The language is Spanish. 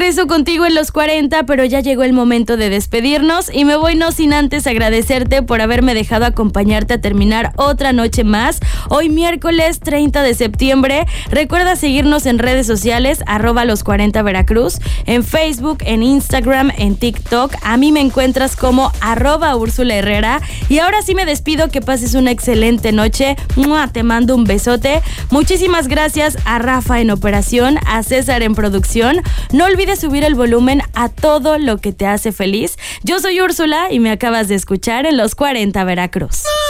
regreso contigo en los 40, pero ya llegó el momento de despedirnos y me voy no sin antes agradecerte por haberme dejado acompañarte a terminar otra noche más. Hoy miércoles 30 de septiembre. Recuerda seguirnos en redes sociales, @los40 Veracruz, en Facebook, en Instagram, en TikTok. A mí me encuentras como @Úrsula Herrera. Y ahora sí me despido, que pases una excelente noche. ¡Mua! Te mando un besote. Muchísimas gracias a Rafa en operación, a César en producción. No olvides subir el volumen a todo lo que te hace feliz. Yo soy Úrsula y me acabas de escuchar en los 40 Veracruz.